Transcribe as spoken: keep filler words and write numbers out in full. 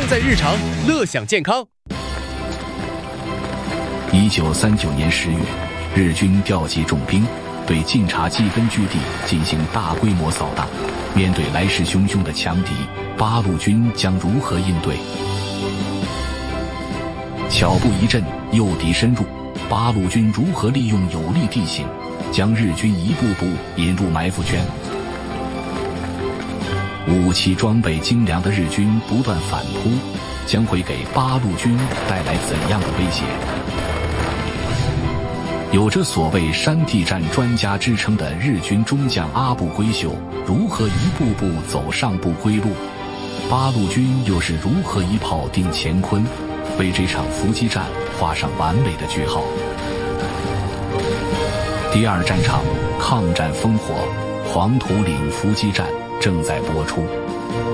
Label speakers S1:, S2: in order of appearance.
S1: 在日常，乐享健康。
S2: 一九三九年十月，日军调集重兵，对晋察冀根据地进行大规模扫荡。面对来势汹汹的强敌，八路军将如何应对？巧布一阵，诱敌深入，八路军如何利用有利地形，将日军一步步引入埋伏圈？武器装备精良的日军不断反扑，将会给八路军带来怎样的威胁？有着所谓山地战专家之称的日军中将阿部规秀如何一步步走上不归路？八路军又是如何一炮定乾坤，为这场伏击战画上完美的句号？第二战场抗战烽火，黄土岭伏击战正在播出。